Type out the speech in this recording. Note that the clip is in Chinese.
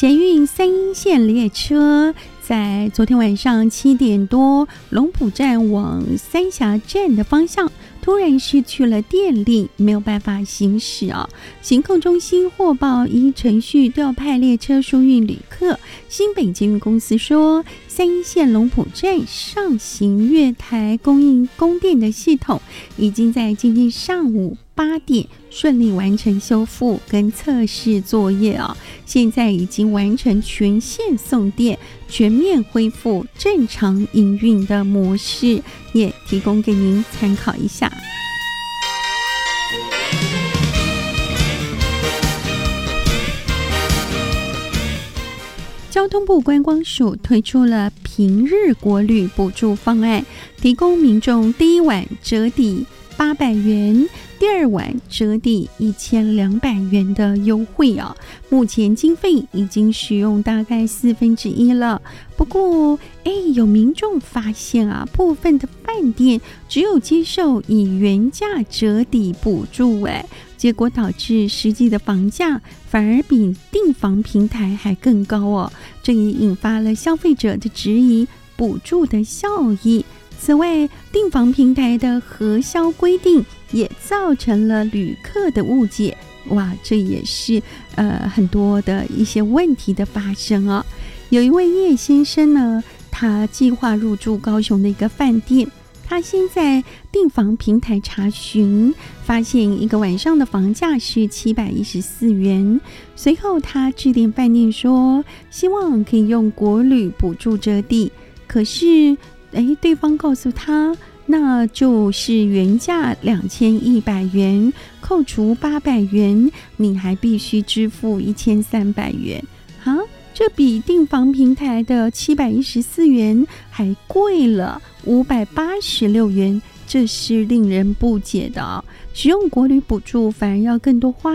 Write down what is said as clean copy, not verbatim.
捷运3线列车在昨天晚上7点多，龙埔站往三峡站的方向突然失去了电力，没有办法行驶啊。行控中心获报依程序调派列车疏运旅客。新北捷运公司说，3线龙埔站上行月台供应供电的系统已经在今天上午8点顺利完成修复跟测试作业啊，现在已经完成全线送电，全面恢复正常营运的模式，也提供给您参考一下。交通部观光署推出了平日国旅补助方案，提供民众第一晚折抵800元，第二晚折抵1200元的优惠啊！目前经费已经使用大概1/4了。不过，有民众发现啊，部分的饭店只有接受以原价折抵补助，结果导致实际的房价反而比订房平台还更高哦，这也引发了消费者的质疑补助的效益。此外，订房平台的核销规定也造成了旅客的误解，哇，这也是很多的一些问题的发生啊。有一位叶先生呢，他计划入住高雄的一个饭店，他先在订房平台查询，发现一个晚上的房价是714元，随后他致电饭店说，希望可以用国旅补助折抵，可是对方告诉他，那就是原价2100元，扣除800元，你还必须支付1300元啊！这比订房平台的714元还贵了586元，这是令人不解的。使用国旅补助反而要更多花